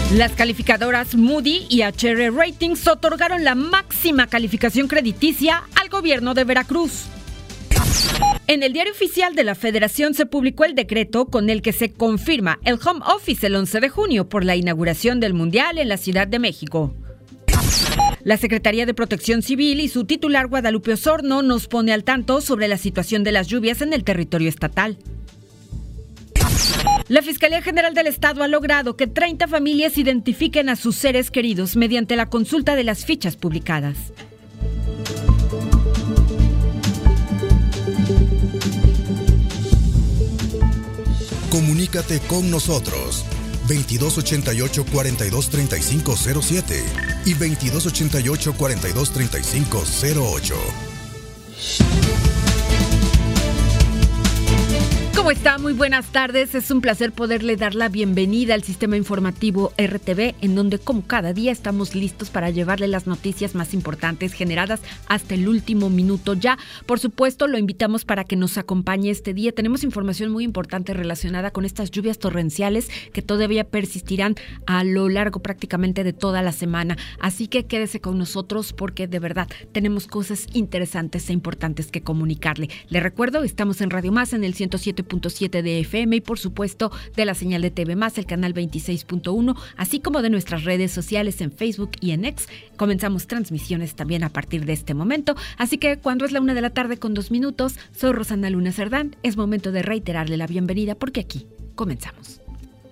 Las calificadoras Moody y HR Ratings otorgaron la máxima calificación crediticia al gobierno de Veracruz. En el Diario Oficial de la Federación se publicó el decreto con el que se confirma el home office el 11 de junio por la inauguración del Mundial en la Ciudad de México. La Secretaría de Protección Civil y su titular Guadalupe Osorno nos pone al tanto sobre la situación de las lluvias en el territorio estatal. La Fiscalía General del Estado ha logrado que 30 familias identifiquen a sus seres queridos mediante la consulta de las fichas publicadas. Comunícate con nosotros 2288-423507 y 2288-423508. ¿Cómo está? Muy buenas tardes. Es un placer poderle dar la bienvenida al sistema informativo RTV, en donde como cada día estamos listos para llevarle las noticias más importantes generadas hasta el último minuto. Ya, por supuesto, lo invitamos para que nos acompañe este día. Tenemos información muy importante relacionada con estas lluvias torrenciales que todavía persistirán a lo largo prácticamente de toda la semana. Así que quédese con nosotros porque de verdad tenemos cosas interesantes e importantes que comunicarle. Le recuerdo, estamos en Radio Más en el 107.7 de FM y por supuesto de la señal de TV Más, el canal 26.1, así como de nuestras redes sociales en Facebook y en X. Comenzamos transmisiones también a partir de este momento, así que cuando es la 1:02 p.m, soy Rosana Luna Cerdán, es momento de reiterarle la bienvenida porque aquí comenzamos.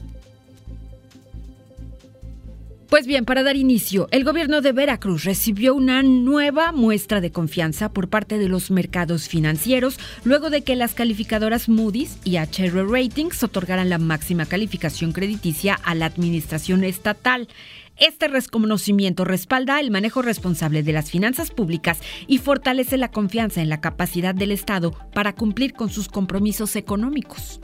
Pues bien, para dar inicio, el gobierno de Veracruz recibió una nueva muestra de confianza por parte de los mercados financieros luego de que las calificadoras Moody's y HR Ratings otorgaran la máxima calificación crediticia a la administración estatal. Este reconocimiento respalda el manejo responsable de las finanzas públicas y fortalece la confianza en la capacidad del Estado para cumplir con sus compromisos económicos.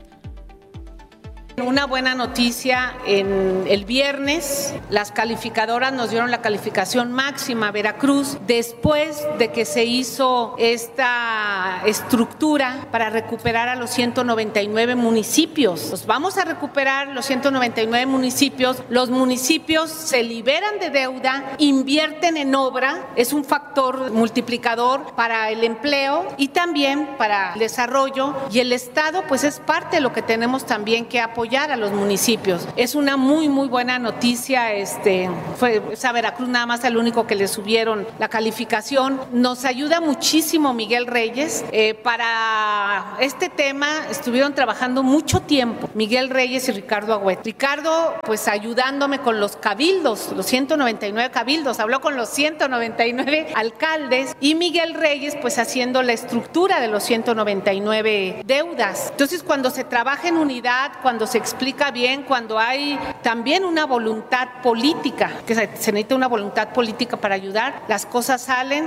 Una buena noticia, en el viernes las calificadoras nos dieron la calificación máxima a Veracruz después de que se hizo esta estructura para recuperar a los 199 municipios. Los vamos a recuperar los 199 municipios, los municipios se liberan de deuda, invierten en obra, es un factor multiplicador para el empleo y también para el desarrollo, y el Estado pues es parte de lo que tenemos también que apoyar a los municipios. Es una muy buena noticia. Fue a Veracruz nada más el único que le subieron la calificación. Nos ayuda muchísimo Miguel Reyes. Para este tema estuvieron trabajando mucho tiempo Miguel Reyes y Ricardo Agüet. Ricardo pues ayudándome con los cabildos, los 199 cabildos, habló con los 199 alcaldes, y Miguel Reyes pues haciendo la estructura de los 199 deudas. Entonces cuando se trabaja en unidad, cuando se explica bien, cuando hay también una voluntad política, que se necesita una voluntad política para ayudar, las cosas salen.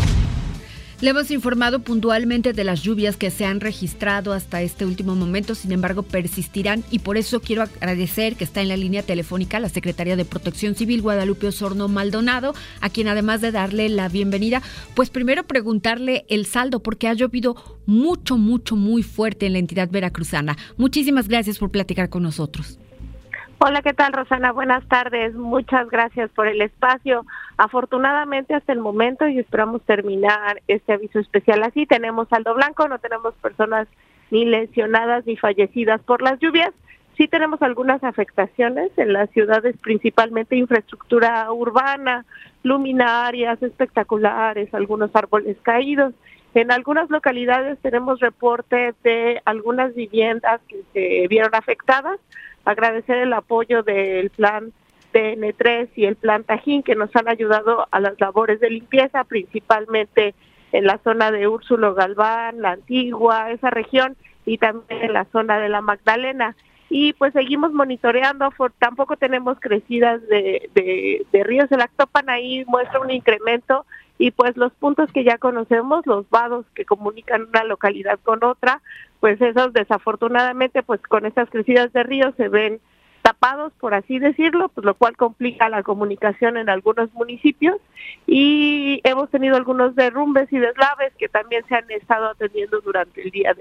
Le hemos informado puntualmente de las lluvias que se han registrado hasta este último momento, sin embargo persistirán, y por eso quiero agradecer que está en la línea telefónica la secretaria de Protección Civil, Guadalupe Osorno Maldonado, a quien además de darle la bienvenida, pues primero preguntarle el saldo, porque ha llovido mucho, muy fuerte en la entidad veracruzana. Muchísimas gracias por platicar con nosotros. Hola, ¿qué tal, Rosana? Buenas tardes. Muchas gracias por el espacio. Afortunadamente hasta el momento, y esperamos terminar este aviso especial así, tenemos saldo blanco, no tenemos personas ni lesionadas ni fallecidas por las lluvias. Sí tenemos algunas afectaciones en las ciudades, principalmente infraestructura urbana, luminarias espectaculares, algunos árboles caídos. En algunas localidades tenemos reporte de algunas viviendas que se vieron afectadas. Agradecer el apoyo del plan TN3 y el plan Tajín, que nos han ayudado a las labores de limpieza, principalmente en la zona de Úrsulo Galván, La Antigua, esa región, y también en la zona de la Magdalena. Y pues seguimos monitoreando, tampoco tenemos crecidas de ríos. El Actopan ahí muestra un incremento, y pues los puntos que ya conocemos, los vados que comunican una localidad con otra, pues esos desafortunadamente pues con estas crecidas de ríos se ven tapados, por así decirlo, pues lo cual complica la comunicación en algunos municipios, y hemos tenido algunos derrumbes y deslaves que también se han estado atendiendo durante el día de hoy.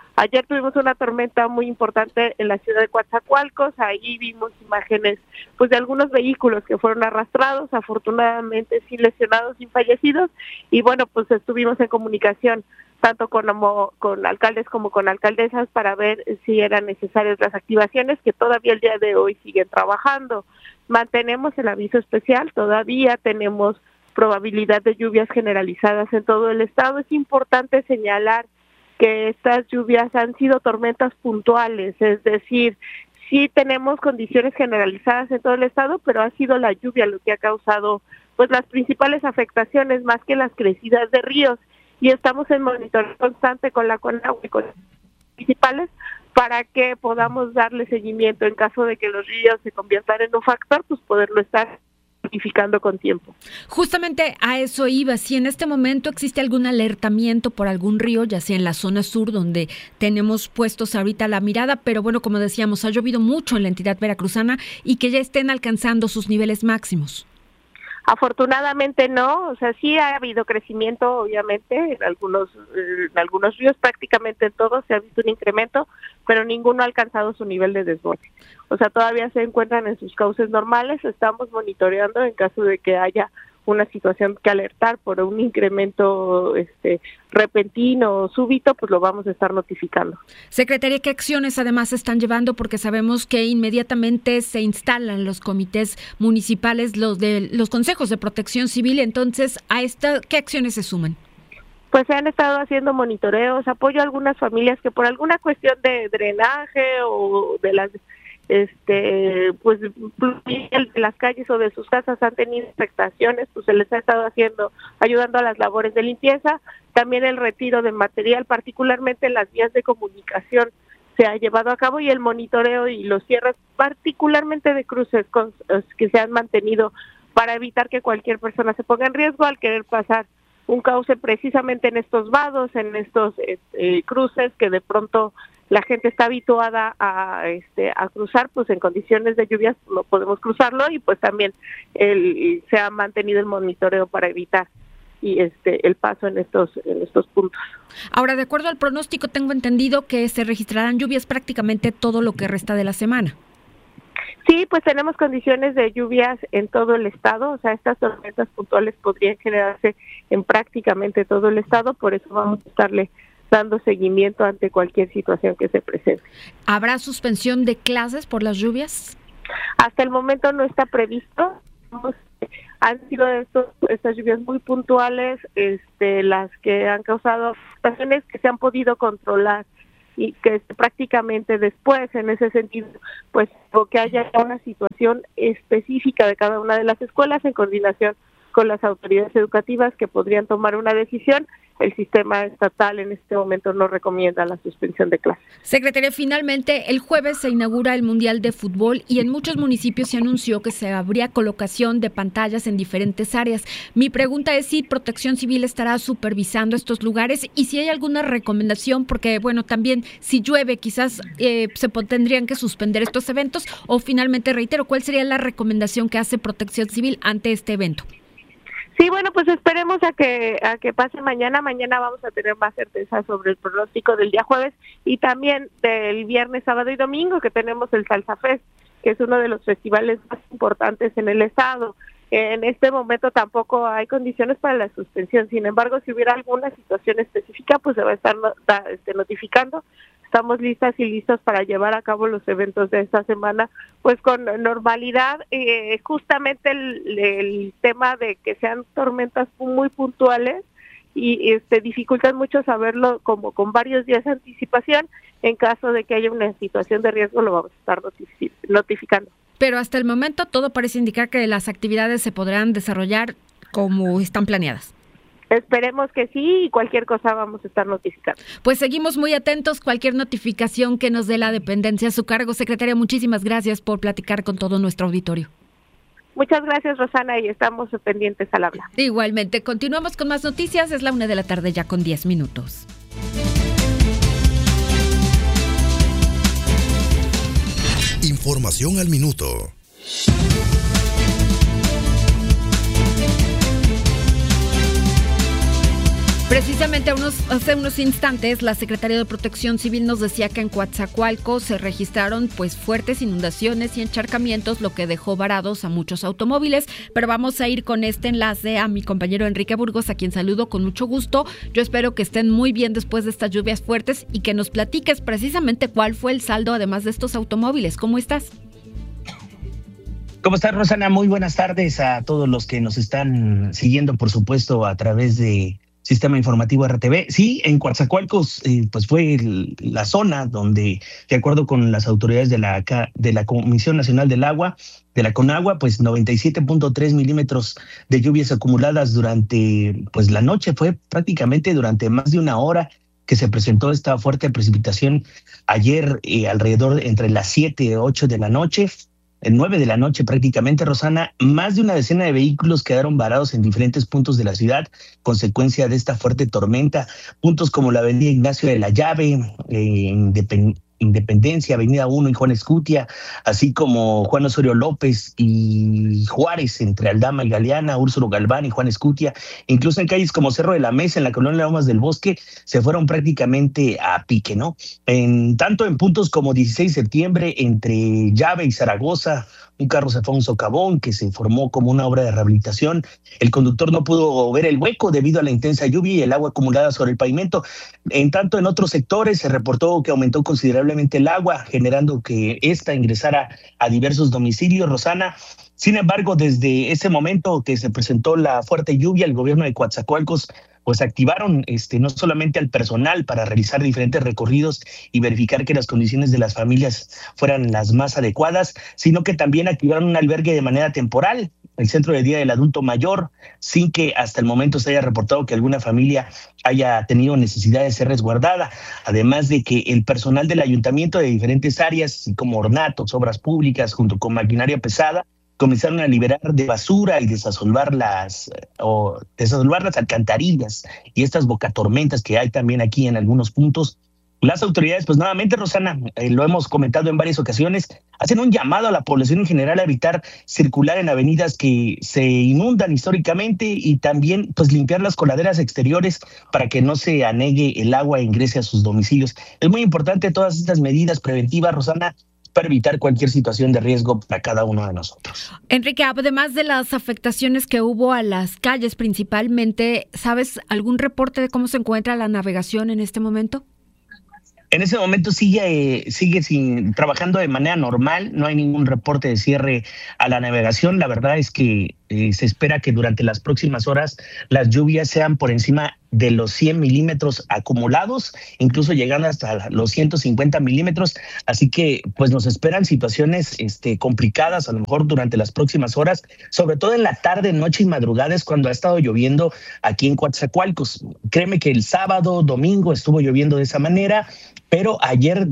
Ayer tuvimos una tormenta muy importante en la ciudad de Coatzacoalcos, ahí vimos imágenes pues de algunos vehículos que fueron arrastrados, afortunadamente sin lesionados, sin fallecidos, y bueno, pues estuvimos en comunicación tanto con alcaldes como con alcaldesas para ver si eran necesarias las activaciones que todavía el día de hoy siguen trabajando. Mantenemos el aviso especial, todavía tenemos probabilidad de lluvias generalizadas en todo el estado. Es importante señalar que estas lluvias han sido tormentas puntuales, es decir, sí tenemos condiciones generalizadas en todo el estado, pero ha sido la lluvia lo que ha causado pues las principales afectaciones más que las crecidas de ríos, y estamos en monitoreo constante con la CONAGUA y con las municipales para que podamos darle seguimiento en caso de que los ríos se conviertan en un factor, pues poderlo estar notificando con tiempo. Justamente a eso iba, si en este momento existe algún alertamiento por algún río, ya sea en la zona sur donde tenemos puestos ahorita la mirada, pero bueno, como decíamos, ha llovido mucho en la entidad veracruzana y que ya estén alcanzando sus niveles máximos. Afortunadamente no, o sea, sí ha habido crecimiento, obviamente, en algunos ríos, prácticamente en todos se ha visto un incremento, pero ninguno ha alcanzado su nivel de desborde. O sea, todavía se encuentran en sus cauces normales, estamos monitoreando en caso de que haya una situación que alertar por un incremento repentino o súbito, pues lo vamos a estar notificando. Secretaria, ¿qué acciones además están llevando? Porque sabemos que inmediatamente se instalan los comités municipales, los consejos de protección civil, entonces, ¿qué acciones se suman? Pues se han estado haciendo monitoreos, apoyo a algunas familias que por alguna cuestión de drenaje o de las pues de las calles o de sus casas han tenido afectaciones, pues se les ha estado ayudando a las labores de limpieza, también el retiro de material, particularmente en las vías de comunicación se ha llevado a cabo, y el monitoreo y los cierres, particularmente de cruces que se han mantenido para evitar que cualquier persona se ponga en riesgo al querer pasar un cauce precisamente en estos vados, en estos cruces que de pronto la gente está habituada a cruzar, pues en condiciones de lluvias no podemos cruzarlo, y pues también se ha mantenido el monitoreo para evitar el paso en estos puntos. Ahora, de acuerdo al pronóstico, tengo entendido que se registrarán lluvias prácticamente todo lo que resta de la semana. Sí, pues tenemos condiciones de lluvias en todo el estado, o sea, estas tormentas puntuales podrían generarse en prácticamente todo el estado, por eso vamos a estarle dando seguimiento ante cualquier situación que se presente. ¿Habrá suspensión de clases por las lluvias? Hasta el momento no está previsto. Han sido estas lluvias muy puntuales, las que han causado afectaciones que se han podido controlar y que prácticamente después, en ese sentido, pues que haya una situación específica de cada una de las escuelas en coordinación con las autoridades educativas que podrían tomar una decisión. El sistema estatal en este momento no recomienda la suspensión de clases. Secretaria, finalmente, el jueves se inaugura el Mundial de Fútbol y en muchos municipios se anunció que se habría colocación de pantallas en diferentes áreas. Mi pregunta es si Protección Civil estará supervisando estos lugares y si hay alguna recomendación, porque, bueno, también si llueve quizás se tendrían que suspender estos eventos, o finalmente, reitero, ¿cuál sería la recomendación que hace Protección Civil ante este evento? Sí, bueno, pues esperemos a que pase mañana. Mañana vamos a tener más certeza sobre el pronóstico del día jueves y también del viernes, sábado y domingo, que tenemos el Salsa Fest, que es uno de los festivales más importantes en el estado. En este momento tampoco hay condiciones para la suspensión. Sin embargo, si hubiera alguna situación específica, pues se va a estar notificando. Estamos listas y listos para llevar a cabo los eventos de esta semana, pues con normalidad. Justamente el tema de que sean tormentas muy puntuales y dificultan mucho saberlo como con varios días de anticipación. En caso de que haya una situación de riesgo, lo vamos a estar notificando. Pero hasta el momento todo parece indicar que las actividades se podrán desarrollar como están planeadas. Esperemos que sí, y cualquier cosa vamos a estar notificando. Pues seguimos muy atentos, cualquier notificación que nos dé la dependencia a su cargo. Secretaria, muchísimas gracias por platicar con todo nuestro auditorio. Muchas gracias, Rosana, y estamos pendientes al habla. Igualmente, continuamos con más noticias, es la 1:00 p.m. ya con 10 minutos. Información al minuto. Precisamente hace unos instantes la Secretaría de Protección Civil nos decía que en Coatzacoalcos se registraron pues fuertes inundaciones y encharcamientos, lo que dejó varados a muchos automóviles. Pero vamos a ir con este enlace a mi compañero Enrique Burgos, a quien saludo con mucho gusto. Yo espero que estén muy bien después de estas lluvias fuertes y que nos platiques precisamente cuál fue el saldo además de estos automóviles. ¿Cómo estás? ¿Cómo estás, Rosana? Muy buenas tardes a todos los que nos están siguiendo, por supuesto, a través de Sistema Informativo RTV. Sí, en Coatzacoalcos, pues fue la zona donde, de acuerdo con las autoridades de la Comisión Nacional del Agua, de la CONAGUA, pues 97.3 milímetros de lluvias acumuladas durante pues la noche. Fue prácticamente durante más de una hora que se presentó esta fuerte precipitación ayer, alrededor entre las 7 y 8 de la noche. 9 de la noche prácticamente, Rosana. Más de una decena de vehículos quedaron varados en diferentes puntos de la ciudad, consecuencia de esta fuerte tormenta. Puntos como la avenida Ignacio de la Llave, Independencia, Avenida 1 y Juan Escutia, así como Juan Osorio López y Juárez, entre Aldama y Galeana, Úrsulo Galván y Juan Escutia. Incluso en calles como Cerro de la Mesa, en la colonia Lomas del Bosque, se fueron prácticamente a pique, ¿no? Tanto en puntos como 16 de septiembre, entre Llave y Zaragoza, un carro se fue a un socavón que se formó como una obra de rehabilitación. El conductor no pudo ver el hueco debido a la intensa lluvia y el agua acumulada sobre el pavimento. En tanto, en otros sectores se reportó que aumentó considerablemente el agua, generando que ésta ingresara a diversos domicilios, Rosana. Sin embargo, desde ese momento que se presentó la fuerte lluvia, el gobierno de Coatzacoalcos pues activaron no solamente al personal para realizar diferentes recorridos y verificar que las condiciones de las familias fueran las más adecuadas, sino que también activaron un albergue de manera temporal, el Centro de Día del Adulto Mayor, sin que hasta el momento se haya reportado que alguna familia haya tenido necesidad de ser resguardada. Además de que el personal del ayuntamiento de diferentes áreas, como ornatos, obras públicas, junto con maquinaria pesada, comenzaron a liberar de basura y desasolvar las alcantarillas y estas bocatormentas que hay también aquí en algunos puntos. Las autoridades, pues nuevamente, Rosana, lo hemos comentado en varias ocasiones, hacen un llamado a la población en general a evitar circular en avenidas que se inundan históricamente y también pues limpiar las coladeras exteriores para que no se anegue el agua e ingrese a sus domicilios. Es muy importante todas estas medidas preventivas, Rosana, para evitar cualquier situación de riesgo para cada uno de nosotros. Enrique, además de las afectaciones que hubo a las calles principalmente, ¿sabes algún reporte de cómo se encuentra la navegación en este momento? En ese momento sigue trabajando de manera normal, no hay ningún reporte de cierre a la navegación. La verdad es que se espera que durante las próximas horas las lluvias sean por encima de los 100 milímetros acumulados, incluso llegando hasta los 150 milímetros. Así que pues nos esperan situaciones complicadas a lo mejor durante las próximas horas, sobre todo en la tarde, noche y madrugada es cuando ha estado lloviendo aquí en Coatzacoalcos. Créeme que el sábado, domingo estuvo lloviendo de esa manera, pero ayer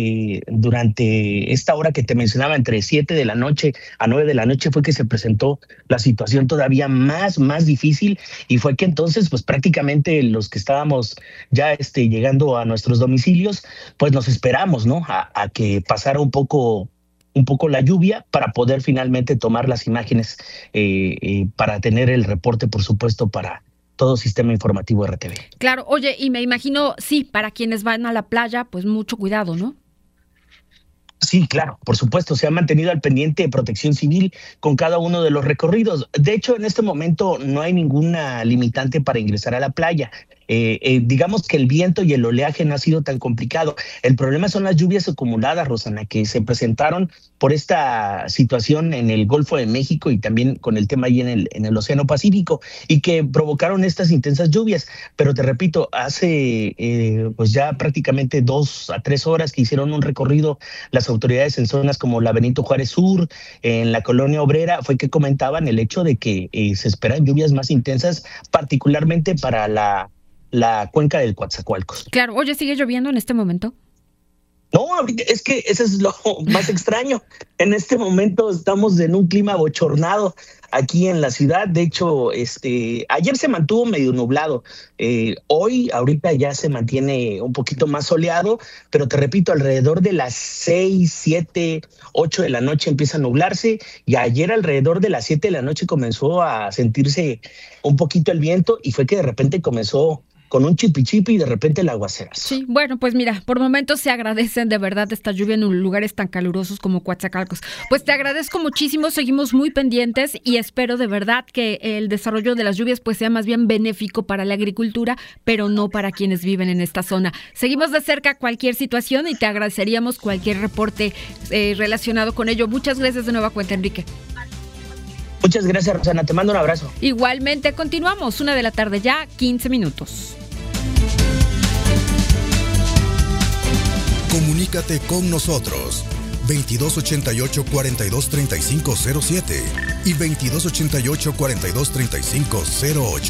durante esta hora que te mencionaba, entre 7 de la noche a 9 de la noche, fue que se presentó la situación todavía más difícil, y fue que entonces pues prácticamente los que estábamos ya llegando a nuestros domicilios, pues nos esperamos, ¿no? A que pasara un poco la lluvia para poder finalmente tomar las imágenes para tener el reporte, por supuesto, para todo Sistema Informativo RTV. Claro, oye, y me imagino, sí, para quienes van a la playa, pues mucho cuidado, ¿no? Sí, claro, por supuesto, se ha mantenido al pendiente de Protección Civil con cada uno de los recorridos. De hecho, en este momento no hay ninguna limitante para ingresar a la playa. Digamos que el viento y el oleaje no ha sido tan complicado. El problema son las lluvias acumuladas, Rosana, que se presentaron por esta situación en el Golfo de México y también con el tema ahí en el Océano Pacífico, y que provocaron estas intensas lluvias. Pero te repito, hace pues ya prácticamente 2 a 3 horas que hicieron un recorrido las autoridades en zonas como la Benito Juárez Sur, en la Colonia Obrera, fue que comentaban el hecho de que se esperan lluvias más intensas, particularmente para la cuenca del Coatzacoalcos. Claro, oye, ¿sigue lloviendo en este momento? No, es que eso es lo más extraño. En este momento estamos en un clima bochornado aquí en la ciudad. De hecho, ayer se mantuvo medio nublado. Hoy, ahorita ya se mantiene un poquito más soleado, pero te repito, alrededor de las 6, 7, 8 de la noche empieza a nublarse, y ayer alrededor de las 7 de la noche comenzó a sentirse un poquito el viento, y fue que de repente comenzó con un chipi y de repente el aguacerazo. Sí, bueno, pues mira, por momentos se agradecen de verdad esta lluvia en lugares tan calurosos como Coatzacoalcos. Pues te agradezco muchísimo, seguimos muy pendientes y espero de verdad que el desarrollo de las lluvias pues sea más bien benéfico para la agricultura, pero no para quienes viven en esta zona. Seguimos de cerca cualquier situación y te agradeceríamos cualquier reporte relacionado con ello. Muchas gracias de nueva cuenta, Enrique. Muchas gracias, Rosana. Te mando un abrazo. Igualmente, continuamos. 1 de la tarde ya, 15 minutos. Comunícate con nosotros. 2288-423507 y 2288-423508.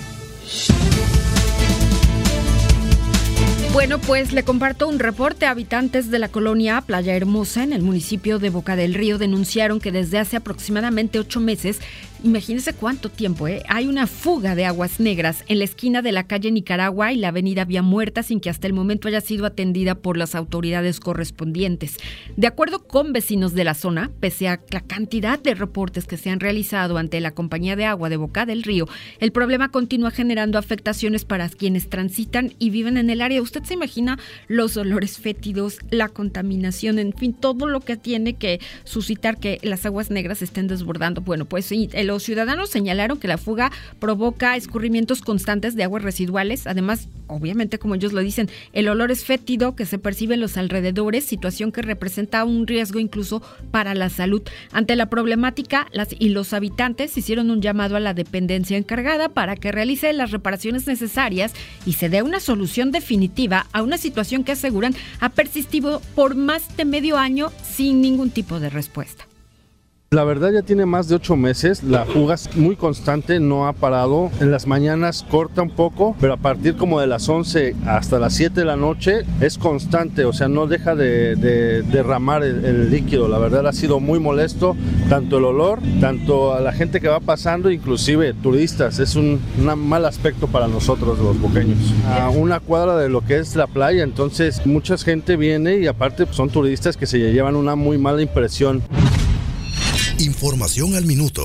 Bueno, pues le comparto un reporte. Habitantes de la colonia Playa Hermosa, en el municipio de Boca del Río, denunciaron que desde hace aproximadamente 8 meses, imagínense cuánto tiempo, hay una fuga de aguas negras en la esquina de la calle Nicaragua y la avenida Vía Muerta, sin que hasta el momento haya sido atendida por las autoridades correspondientes. De acuerdo con vecinos de la zona, pese a la cantidad de reportes que se han realizado ante la Compañía de Agua de Boca del Río, el problema continúa generando afectaciones para quienes transitan y viven en el área. Usted se imagina los olores fétidos, la contaminación, en fin, todo lo que tiene que suscitar que las aguas negras estén desbordando. Bueno, pues sí, los ciudadanos señalaron que la fuga provoca escurrimientos constantes de aguas residuales. Además, obviamente, como ellos lo dicen, el olor es fétido que se percibe en los alrededores, situación que representa un riesgo incluso para la salud. Ante la problemática, los habitantes hicieron un llamado a la dependencia encargada para que realice las reparaciones necesarias y se dé una solución definitiva a una situación que aseguran ha persistido por más de medio año sin ningún tipo de respuesta. La verdad ya tiene más de 8 meses, la fuga es muy constante, no ha parado. En las mañanas corta un poco, pero a partir como de las 11 hasta las 7 de la noche es constante, o sea, no deja de derramar el líquido. La verdad ha sido muy molesto, tanto el olor, tanto a la gente que va pasando, inclusive turistas. Es un mal aspecto para nosotros los boqueños. A una cuadra de lo que es la playa, entonces mucha gente viene y aparte son turistas que se llevan una muy mala impresión. Información al minuto.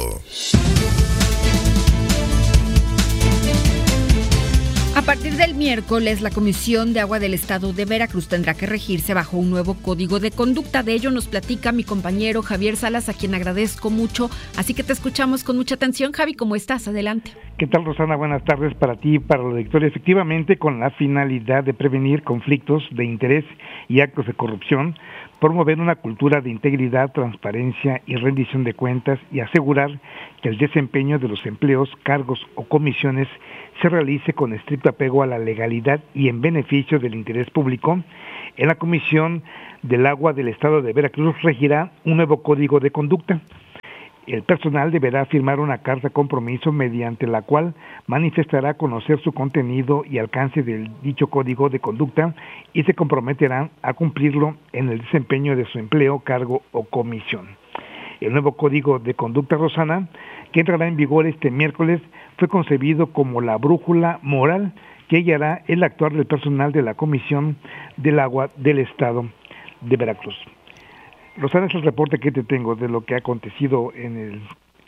A partir del miércoles, la Comisión de Agua del Estado de Veracruz tendrá que regirse bajo un nuevo código de conducta. De ello nos platica mi compañero Javier Salas, a quien agradezco mucho. Así que te escuchamos con mucha atención. Javi, ¿cómo estás? Adelante. ¿Qué tal, Rosana? Buenas tardes para ti y para la auditoría. Efectivamente, con la finalidad de prevenir conflictos de interés y actos de corrupción, promover una cultura de integridad, transparencia y rendición de cuentas y asegurar que el desempeño de los empleos, cargos o comisiones se realice con estricto apego a la legalidad y en beneficio del interés público, en la Comisión del Agua del Estado de Veracruz regirá un nuevo código de conducta. El personal deberá firmar una carta compromiso mediante la cual manifestará conocer su contenido y alcance del dicho código de conducta y se comprometerán a cumplirlo en el desempeño de su empleo, cargo o comisión. El nuevo código de conducta, Rosana, que entrará en vigor este miércoles, fue concebido como la brújula moral que guiará el actuar del personal de la Comisión del Agua del Estado de Veracruz. Rosana, es el reporte que te tengo de lo que ha acontecido en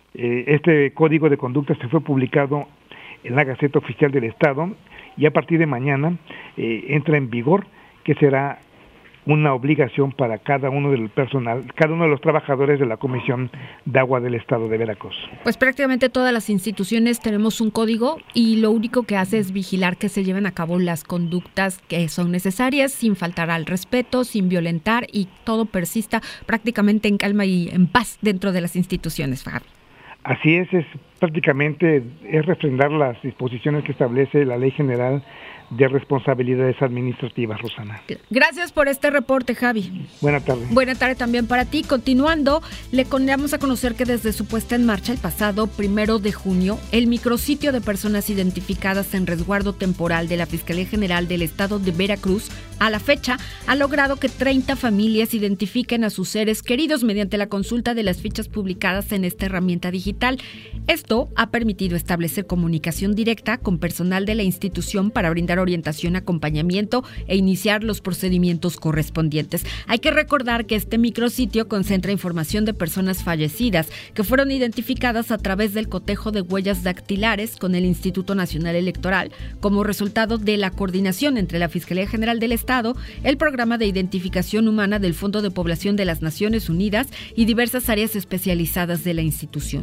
este código de conducta. Se fue publicado en la Gaceta Oficial del Estado y a partir de mañana entra en vigor, que será una obligación para cada uno del personal, cada uno de los trabajadores de la Comisión de Agua del Estado de Veracruz. Pues prácticamente todas las instituciones tenemos un código y lo único que hace es vigilar que se lleven a cabo las conductas que son necesarias, sin faltar al respeto, sin violentar y todo persista prácticamente en calma y en paz dentro de las instituciones, Fabi. Así es prácticamente refrendar las disposiciones que establece la Ley General de Responsabilidades Administrativas, Rosana. Gracias por este reporte, Javi. Buenas tardes. Buenas tardes también para ti. Continuando, le damos a conocer que desde su puesta en marcha el pasado 1 de junio, el micrositio de personas identificadas en resguardo temporal de la Fiscalía General del Estado de Veracruz A la fecha, ha logrado que 30 familias identifiquen a sus seres queridos mediante la consulta de las fichas publicadas en esta herramienta digital. Esto ha permitido establecer comunicación directa con personal de la institución para brindar orientación, acompañamiento e iniciar los procedimientos correspondientes. Hay que recordar que este micrositio concentra información de personas fallecidas que fueron identificadas a través del cotejo de huellas dactilares con el Instituto Nacional Electoral como resultado de la coordinación entre la Fiscalía General del Estado, el Programa de Identificación Humana del Fondo de Población de las Naciones Unidas y diversas áreas especializadas de la institución.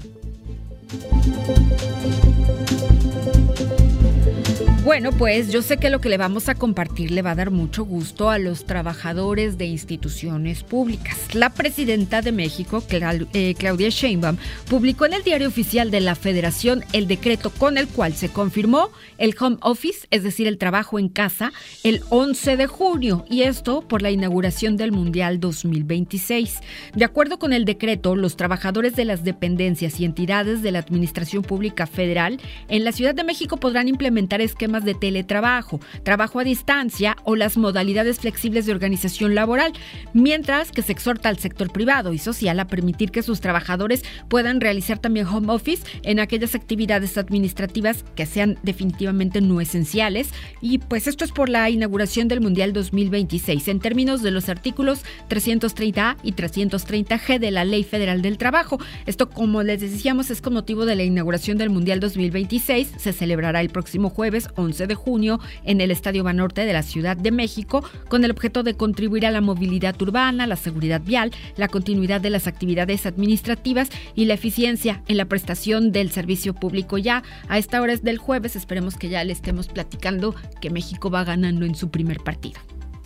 Bueno, pues yo sé que lo que le vamos a compartir le va a dar mucho gusto a los trabajadores de instituciones públicas. La presidenta de México, Claudia Sheinbaum, publicó en el Diario Oficial de la Federación el decreto con el cual se confirmó el home office, es decir, el trabajo en casa, el 11 de junio, y esto por la inauguración del Mundial 2026. De acuerdo con el decreto, los trabajadores de las dependencias y entidades de la Administración Pública Federal en la Ciudad de México podrán implementar esquemas de teletrabajo, trabajo a distancia o las modalidades flexibles de organización laboral, mientras que se exhorta al sector privado y social a permitir que sus trabajadores puedan realizar también home office en aquellas actividades administrativas que sean definitivamente no esenciales, y pues esto es por la inauguración del Mundial 2026 en términos de los artículos 330A y 330G de la Ley Federal del Trabajo. Esto, como les decíamos, es con motivo de la inauguración del Mundial 2026. Se celebrará el próximo jueves 11 de junio en el Estadio Banorte de la Ciudad de México, con el objeto de contribuir a la movilidad urbana, la seguridad vial, la continuidad de las actividades administrativas y la eficiencia en la prestación del servicio público. Ya a esta hora del jueves, esperemos que ya le estemos platicando que México va ganando en su primer partido.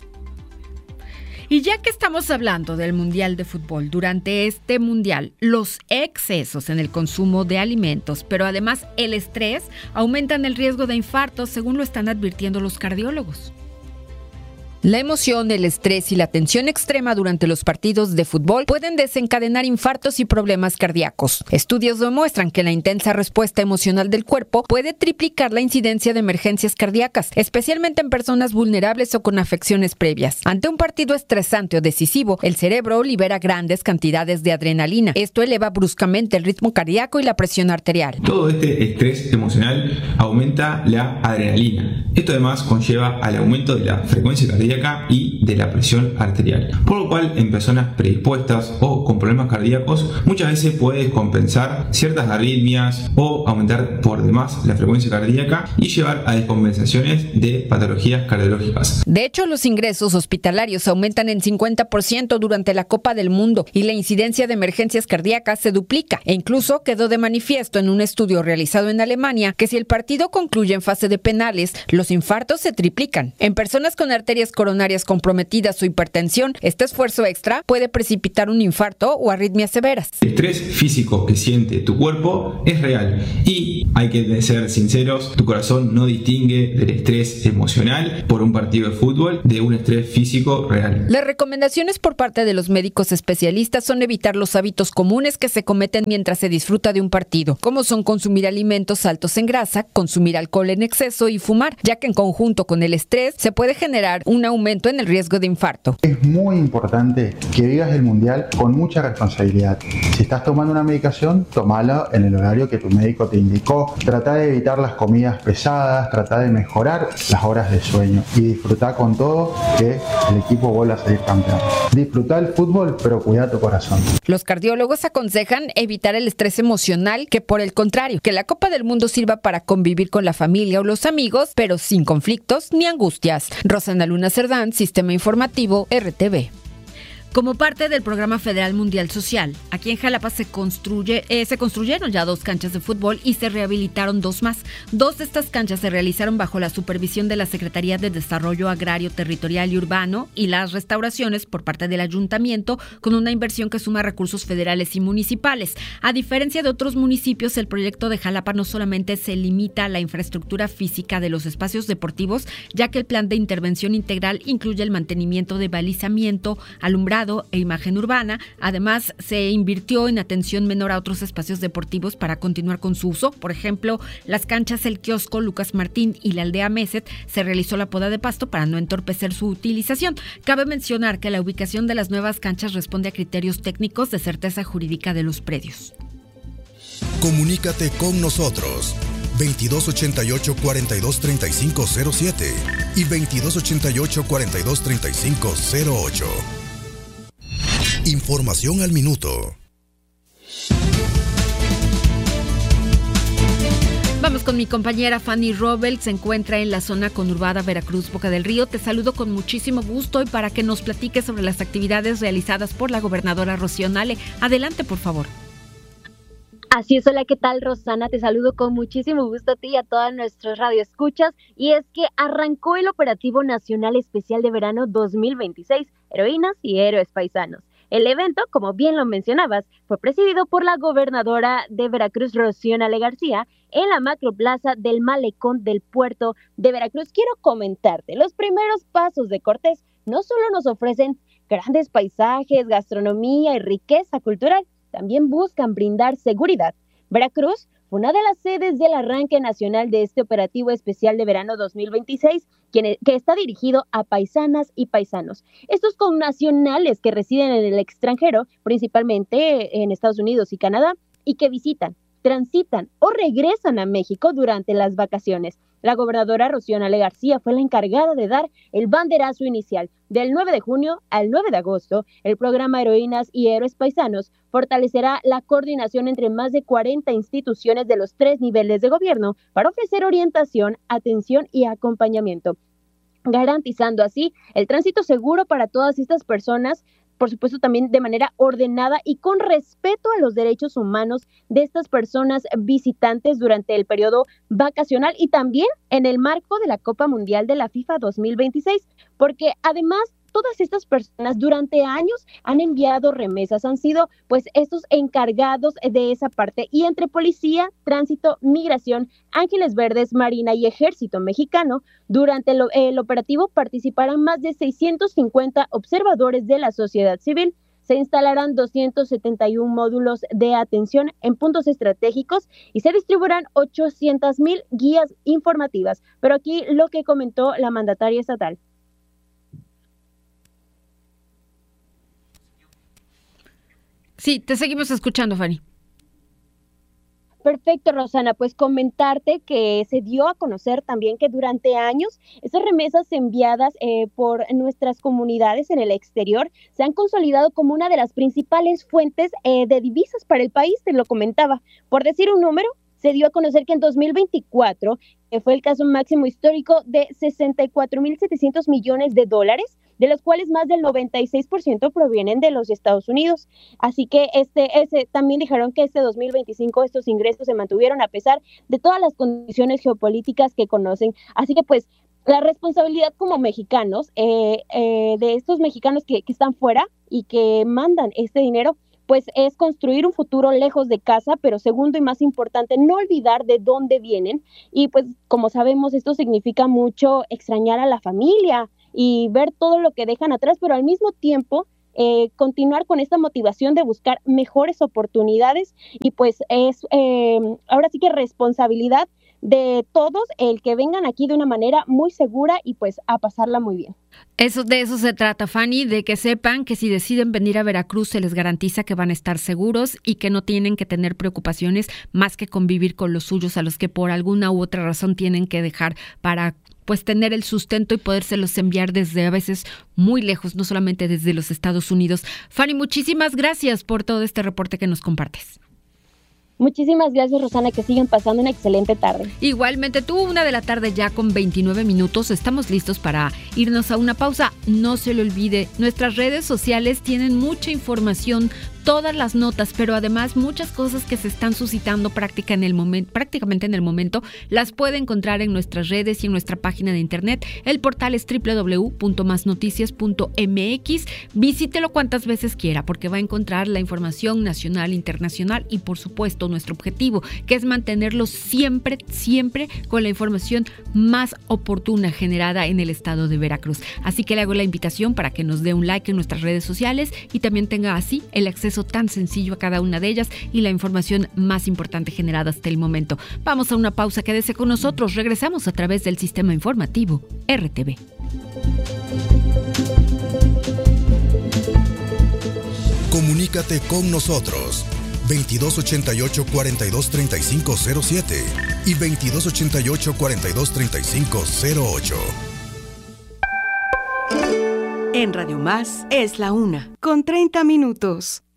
Y ya que estamos hablando del Mundial de Fútbol, durante este Mundial, los excesos en el consumo de alimentos, pero además el estrés, aumentan el riesgo de infartos, según lo están advirtiendo los cardiólogos. La emoción, el estrés y la tensión extrema durante los partidos de fútbol pueden desencadenar infartos y problemas cardíacos. Estudios demuestran que la intensa respuesta emocional del cuerpo puede triplicar la incidencia de emergencias cardíacas, especialmente en personas vulnerables o con afecciones previas. Ante un partido estresante o decisivo, el cerebro libera grandes cantidades de adrenalina. Esto eleva bruscamente el ritmo cardíaco y la presión arterial. Todo este estrés emocional aumenta la adrenalina. Esto además conlleva al aumento de la frecuencia cardíaca y de la presión arterial, por lo cual en personas predispuestas o con problemas cardíacos muchas veces puede compensar ciertas arritmias o aumentar por demás la frecuencia cardíaca y llevar a descompensaciones de patologías cardiológicas. De hecho, los ingresos hospitalarios aumentan en 50% durante la Copa del Mundo y la incidencia de emergencias cardíacas se duplica, e incluso quedó de manifiesto en un estudio realizado en Alemania que si el partido concluye en fase de penales, los infartos se triplican. En personas con arterias coronarias comprometidas o hipertensión, este esfuerzo extra puede precipitar un infarto o arritmias severas. El estrés físico que siente tu cuerpo es real y hay que ser sinceros, tu corazón no distingue del estrés emocional por un partido de fútbol de un estrés físico real. Las recomendaciones por parte de los médicos especialistas son evitar los hábitos comunes que se cometen mientras se disfruta de un partido, como son consumir alimentos altos en grasa, consumir alcohol en exceso y fumar, ya que en conjunto con el estrés se puede generar un aumento en el riesgo de infarto. Es muy importante que vivas el Mundial con mucha responsabilidad. Si estás tomando una medicación, tómala en el horario que tu médico te indicó. Trata de evitar las comidas pesadas, trata de mejorar las horas de sueño y disfruta con todo que el equipo vuelva a salir campeón. Disfruta el fútbol, pero cuida tu corazón. Los cardiólogos aconsejan evitar el estrés emocional, que por el contrario, que la Copa del Mundo sirva para convivir con la familia o los amigos, pero sin conflictos ni angustias. Rosana Luna Cerdán, Sistema Informativo RTV. Como parte del Programa Federal Mundial Social, aquí en Jalapa se construyeron ya 2 canchas de fútbol y se rehabilitaron 2 más. 2 de estas canchas se realizaron bajo la supervisión de la Secretaría de Desarrollo Agrario, Territorial y Urbano, y las restauraciones por parte del Ayuntamiento, con una inversión que suma recursos federales y municipales. A diferencia de otros municipios, el proyecto de Jalapa no solamente se limita a la infraestructura física de los espacios deportivos, ya que el plan de intervención integral incluye el mantenimiento de balizamiento, alumbrado, cuidado e imagen urbana. Además, se invirtió en atención menor a otros espacios deportivos para continuar con su uso. Por ejemplo, las canchas El Kiosco, Lucas Martín y la aldea Meset se realizó la poda de pasto para no entorpecer su utilización. Cabe mencionar que la ubicación de las nuevas canchas responde a criterios técnicos de certeza jurídica de los predios. Comunícate con nosotros 2288-423507 y 2288-423508. Información al minuto. Vamos con mi compañera Fanny Robel, se encuentra en la zona conurbada Veracruz, Boca del Río. Te saludo con muchísimo gusto y para que nos platiques sobre las actividades realizadas por la gobernadora Rocío Nale. Adelante, por favor. Así es, hola, ¿qué tal, Rosana? Te saludo con muchísimo gusto a ti y a todas nuestros radioescuchas. Y es que arrancó el Operativo Nacional Especial de Verano 2026, Heroínas y Héroes Paisanos. El evento, como bien lo mencionabas, fue presidido por la gobernadora de Veracruz, Rocío Nale García, en la macroplaza del Malecón del puerto de Veracruz. Quiero comentarte, los primeros pasos de Cortés no solo nos ofrecen grandes paisajes, gastronomía y riqueza cultural, también buscan brindar seguridad. Veracruz fue una de las sedes del arranque nacional de este Operativo Especial de Verano 2026, que está dirigido a paisanas y paisanos. Estos connacionales que residen en el extranjero, principalmente en Estados Unidos y Canadá, y que visitan, transitan o regresan a México durante las vacaciones. La gobernadora Rocío Nale García fue la encargada de dar el banderazo inicial. Del 9 de junio al 9 de agosto, el programa Heroínas y Héroes Paisanos fortalecerá la coordinación entre más de 40 instituciones de los 3 niveles de gobierno para ofrecer orientación, atención y acompañamiento, garantizando así el tránsito seguro para todas estas personas, por supuesto también de manera ordenada y con respeto a los derechos humanos de estas personas visitantes durante el periodo vacacional y también en el marco de la Copa Mundial de la FIFA 2026, porque además todas estas personas durante años han enviado remesas, han sido pues estos encargados de esa parte, y entre policía, tránsito, migración, Ángeles Verdes, Marina y Ejército Mexicano, durante el operativo participarán más de 650 observadores de la sociedad civil. Se instalarán 271 módulos de atención en puntos estratégicos y se distribuirán 800,000 guías informativas. Pero aquí lo que comentó la mandataria estatal. Sí, te seguimos escuchando, Fanny. Perfecto, Rosana, pues comentarte que se dio a conocer también que durante años esas remesas enviadas por nuestras comunidades en el exterior se han consolidado como una de las principales fuentes de divisas para el país, te lo comentaba. Por decir un número, se dio a conocer que en 2024 fue el caso máximo histórico de 64,700 millones de dólares, de los cuales más del 96% provienen de los Estados Unidos. Así que también dijeron que este 2025 estos ingresos se mantuvieron a pesar de todas las condiciones geopolíticas que conocen. Así que pues la responsabilidad como mexicanos, de estos mexicanos que están fuera y que mandan este dinero, pues es construir un futuro lejos de casa, pero segundo y más importante, no olvidar de dónde vienen. Y pues como sabemos, esto significa mucho extrañar a la familia y ver todo lo que dejan atrás, pero al mismo tiempo continuar con esta motivación de buscar mejores oportunidades, y pues es ahora sí que responsabilidad de todos el que vengan aquí de una manera muy segura y pues a pasarla muy bien. De eso se trata, Fanny, de que sepan que si deciden venir a Veracruz se les garantiza que van a estar seguros y que no tienen que tener preocupaciones más que convivir con los suyos a los que por alguna u otra razón tienen que dejar para pues tener el sustento y podérselos enviar desde a veces muy lejos, no solamente desde los Estados Unidos. Fanny, muchísimas gracias por todo este reporte que nos compartes. Muchísimas gracias, Rosana, que sigan pasando una excelente tarde. Igualmente tú, 1:00 p.m. ya con 29 minutos. Estamos listos para irnos a una pausa. No se le olvide, nuestras redes sociales tienen mucha información todas las notas, pero además muchas cosas que se están suscitando prácticamente en el momento, las puede encontrar en nuestras redes y en nuestra página de internet. El portal es www.masnoticias.mx. Visítelo cuantas veces quiera, porque va a encontrar la información nacional, internacional y, por supuesto, nuestro objetivo, que es mantenerlo siempre con la información más oportuna generada en el estado de Veracruz. Así que le hago la invitación para que nos dé un like en nuestras redes sociales y también tenga así el acceso tan sencillo a cada una de ellas y la información más importante generada hasta el momento. Vamos a una pausa, quédese con nosotros. Regresamos a través del sistema informativo RTV. Comunícate con nosotros 2288-423507 y 2288-423508. En Radio Más es la 1:30 minutos.